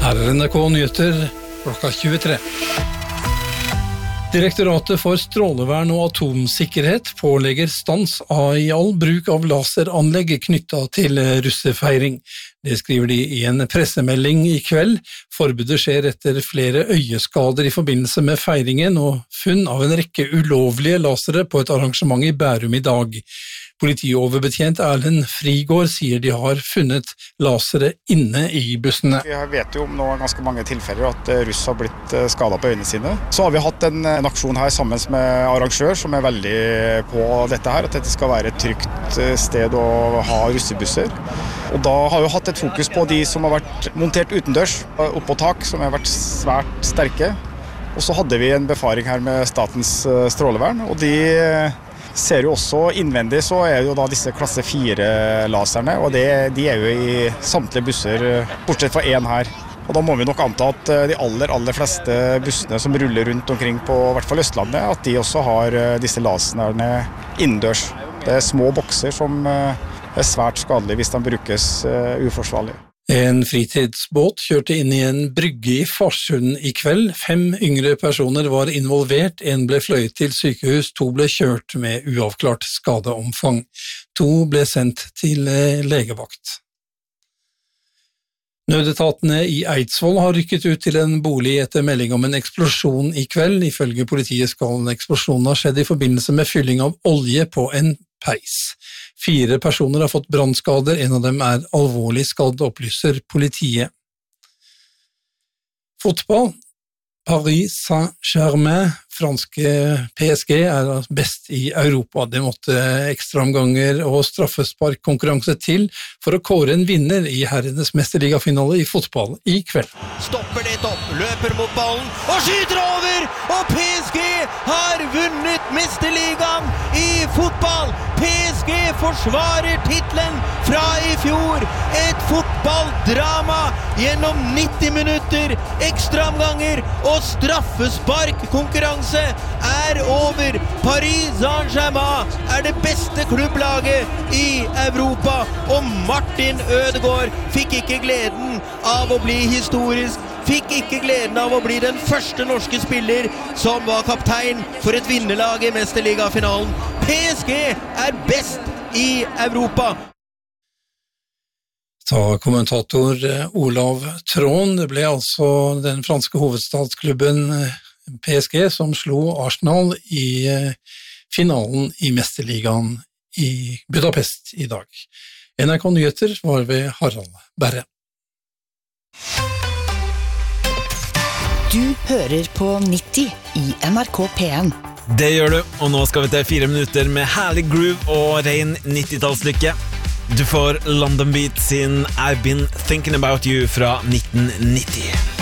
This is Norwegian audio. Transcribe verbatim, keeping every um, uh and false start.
Her er N R K Nyheter klokka tjuetre. Direktoratet for strålevern og atomsikkerhet pålegger stans av i all bruk av laseranlegg knyttet til russefeiring. Det skriver de i en pressemelding i kveld. Forbudet skjer etter flere øyeskader i forbindelse med feiringen og funn av en rekke ulovlige lasere på et arrangement i Bærum i dag. Politioverbetjent Erlend Frigård sier de har funnet lasere inne i bussene. Vi vet jo om nå ganske mange tilfeller at russ har blitt skadet på øynene sine. Så har vi hatt en, en aksjon her sammen med arrangør som er veldig på dette her, at dette skal være et trygt sted å ha russebusser. Og da har vi hatt et fokus på de som har vært montert utendørs, oppå tak, som har vært svært sterke. Og så hadde vi en befaring her med Statens strålevern, og de ser jo også innvendig, så er jo da disse klasse fire laserne, og det, de er jo i samtlige busser, bortsett fra en her. Og da må vi nok anta at de aller, aller fleste bussene som ruller rundt omkring på i hvert fall Østlandet, at de også har disse laserne innendørs. Det er små bokser som er svært skadelige hvis de brukes uforsvarlig. En fritidsbåt kjørte inn i en brygge i Farsund i kveld. Fem yngre personer var involvert, en ble fløyet til sykehus, to ble kjørt med uavklart skadeomfang. To ble sendt til legevakt. Nødetatene i Eidsvoll har rykket ut til en bolig etter melding om en eksplosjon i kveld. Ifølge politiet skal eksplosjonen ha skjedd i forbindelse med fylling av olje på en peis. Fire personer har fått brannskader, en av dem er alvorlig skadd, opplyser politiet. Fotball. Paris Saint-Germain, franske P S G, er best i Europa. Det måtte ekstraomganger og straffesparkkonkurranse til for å kåre en vinner i herrenes mesterligafinale i fotball i kveld. Stopper det opp, løper mot ballen og skyter over, og P S G har vunnet mesterligaen i fotball. P S G forsvarer titlen fra i fjor. Et fotballdrama gjennom nitti minutter, ekstraomganger og straffesparkkonkurranse er over. Paris Saint-Germain er det beste klubblaget i Europa, og Martin Ødegaard fikk ikke gleden av å bli historisk, fikk ikke gleden av å bli den første norske spiller som var kaptein for et vinnerlag i mesterligafinalen. P S G er best i Europa. Sa kommentator Olav Trån. Det ble altså den franske hovedstadsklubben P S G som slo Arsenal i finalen i mesterligaen i Budapest i dag. N R K Nyheter var ved Harald Berre. Du hører på nitti i N R K P en. Det gjør du, og nå skal vi til fire minutter med herlig groove og ren nittitallslykke. Du får London Beat sin I've Been Thinking About You fra nitten nitti.